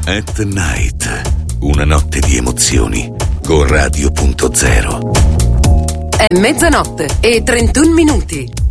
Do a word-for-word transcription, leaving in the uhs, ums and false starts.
At Night, una notte di emozioni con Radio punto zero. È mezzanotte e trentuno minuti.